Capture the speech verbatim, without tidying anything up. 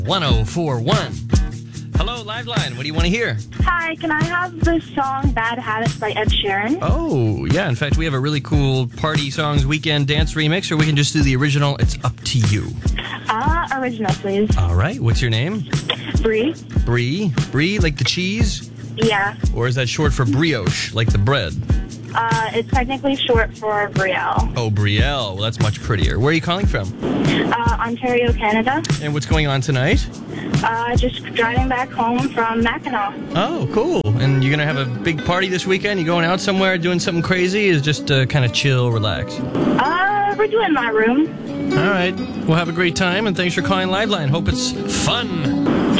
one oh four point one. Hello, Liveline. What do you want to hear? Hi, can I have the song Bad Habits by Ed Sheeran? Oh, yeah. In fact, we have a really cool party songs weekend dance remix, or we can just do the original. It's up to you. Uh, original, please. All right. What's your name? Brie? Brie? Brie, like the cheese? Yeah. Or is that short for brioche, like the bread? Uh, it's technically short for Brielle. Oh, Brielle. Well, that's much prettier. Where are you calling from? Uh, Ontario, Canada. And what's going on tonight? Uh, just driving back home from Mackinac. Oh, cool. And you're going to have a big party this weekend? You going out somewhere, doing something crazy? Is just uh, kind of chill, relax? Uh, we're doing my room. All right. Well, have a great time, and thanks for calling Liveline. Hope it's fun.